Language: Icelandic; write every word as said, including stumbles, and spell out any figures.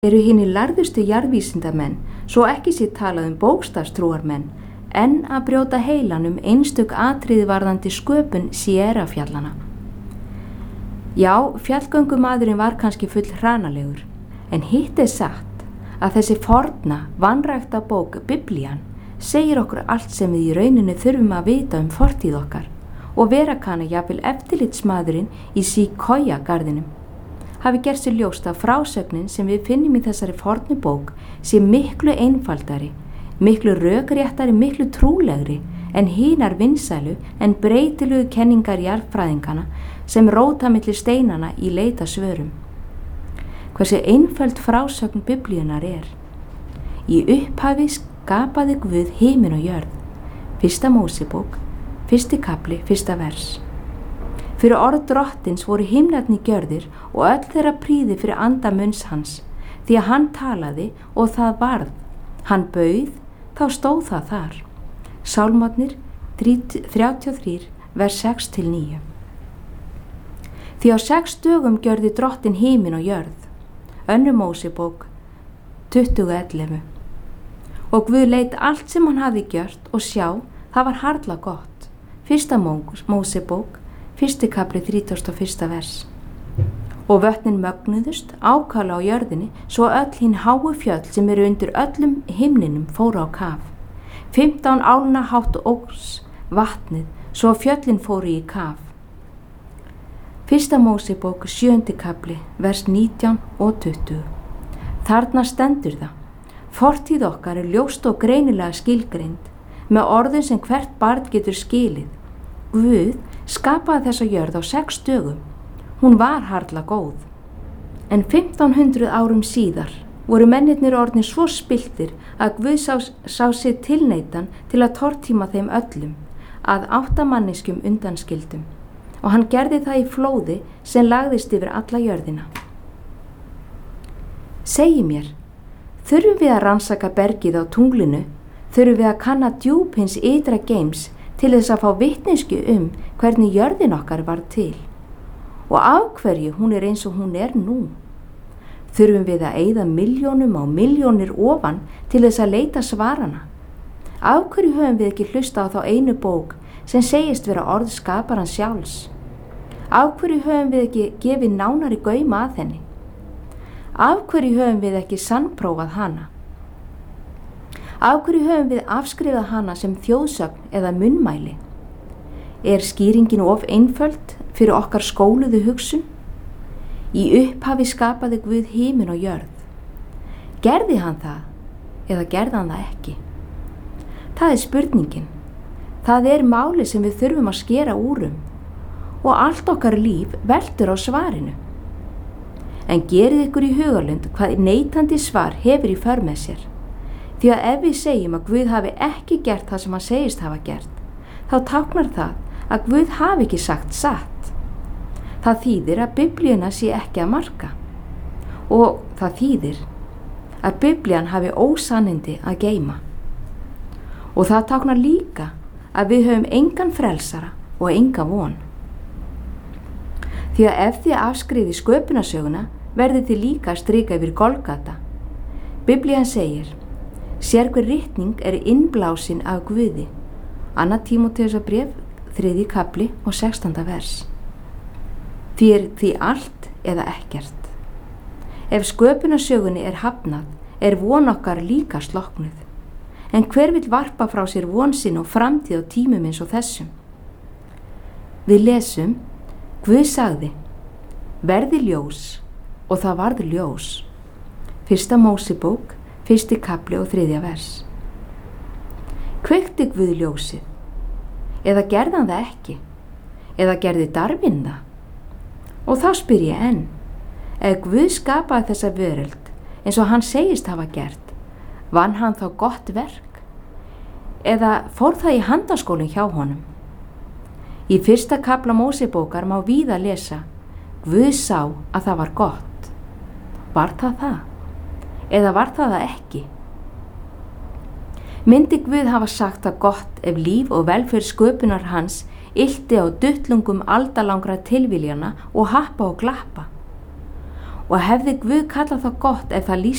eru hinir lærðustu jarðvísindamenn, svo ekki sé talað um bókstafstrúarmenn, en að brjóta heilan um einstök atriði varðandi sköpun Sierra-fjallana. Já, fjallgöngumaðurinn var kannski full hranalegur, en hitt er satt að þessi forna, vanrækta bók Biblían segir okkur allt sem við í rauninu þurfum að vita um fortíð okkar og vera kanna jafnvel eftirlitsmaðurinn í Sequoia-garðinum hafi gert sér ljóst að frásögnin sem við finnum í þessari fornu bók sé miklu einfaldari, miklu rökréttari, miklu trúlegri en hinar vinsælu en breytilegu kenningar jarðfræðingana sem róta milli steinana í leita svörum. Hversu einföld frásögn Biblíunnar er. Í upphafi skapaði Guð himin og jörð. Fyrsta Mósebók, fyrsti kafli, fyrsta vers. Fyrir orð drottins voru himnarnir gjörðir og öll þeirra prýði fyrir anda munns hans, því að hann talaði og það varð. Hann bauð, þá stóð það þar. Sálmarnir þrjátíu og þrjú, vers sex til níu. Því á sex dögum gjörði drottin himin og jörð. Önnur Mósebók tuttugu og ellefu. Og Guð leit allt sem hann hafði gjört og sjá, það var harla gott. Fyrsta Mósebók, fyrsti kafli þrítugasta og fyrsta vers. Og vötnin mögnuðust ákala á jörðinni svo öll hinn háu fjöll sem eru undir öllum himninum fóru á kaf. Fimmtán álna hátt óks vatnið svo fjöllin fóru í kaf. Fyrsta Mósebók sjöundi kafli, vers nítján og tuttugu. Þarna stendur það. Fortíð okkar er ljóst og greinilega skilgreind með orðum sem hvert barn getur skilið. Guð skapaði þessa jörð á sex dögum. Hún var harla góð. En fimmtán hundruð árum síðar voru mennirnir orðnir svo spilltir að Guð sá, sá sig tilneitan til að tortíma þeim öllum, að átta manneskjum undanskildum, og hann gerði það í flóði sem lagðist yfir alla jörðina. Segi mér, þurfum við að rannsaka bergið á tunglinu, þurfum við að kanna djúp hins ytra geims til þess að fá vitneskju um hvernig jörðin okkar var til og af hverju hún er eins og hún er nú. Þurfum við að eyða milljónum á milljónir ofan til þess að leita svarana. Af hverju höfum við ekki hlusta á þá einu bók sem segist vera orð skaparans sjálfs? Af hverju höfum við ekki gefið nánari gauma að henni? Af hverju höfum við ekki sannprófað hana? Af hverju höfum við afskrifað hana sem þjóðsögn eða munnmæli? Er skýringin of einföld fyrir okkar skóluðu hugsun? Í upphafi skapaði Guð himin og jörð. Gerði hann það eða gerði hann það ekki? Það er spurningin. Það er máli sem við þurfum að skera úr um og allt okkar líf veltur á svarinu. En gerið ykkur í hugarlund hvað neitandi svar hefur í för með sér. Því að ef við segjum að Guð hafi ekki gert það sem hann segist hafa gert, þá táknar það að Guð hafi ekki sagt satt. Það þýðir að Biblíuna sé ekki að marka og það þýðir að Biblían hafi ósannindi að geyma. Og það táknar líka að við höfum engan frelsara og enga von. Því að ef þið afskriði sköpunarsöguna verði þið líka að strika yfir Golgata. Biblían segir: sérhver ritning er innblásin af Guði. Annað Tímóteusarbréf, þriðji kafli og sextánda vers. Því er því allt eða ekkert. Ef sköpunarsögunni er hafnað, er von okkar líka slokknuð. En hver vill varpa frá sér von sinn og framtíð á tímum eins og þessum? Við lesum: Guð sagði, verði ljós, og það varð ljós. Fyrsta Mósebók, fyrsti kafli og þriðja vers. Kveikti Guð ljósið? Eða gerði hann það ekki? Eða gerði Darwin það? Og þá spyr ég enn, ef Guð skapaði þessa veröld eins og hann segist hafa gert, vann hann þá gott verk? Eða fór það í handaskólinn hjá honum? Í fyrsta kafla Mósebókar má víða lesa: Guð sá að það var gott. Var það það? Eða var það það ekki? Myndi Guð hafa sagt það gott ef líf og velferð sköpunar hans ylti á duttlungum aldalangra tilviljana og happa og glappa? og hefði Guð kallað það gott ef það lýsti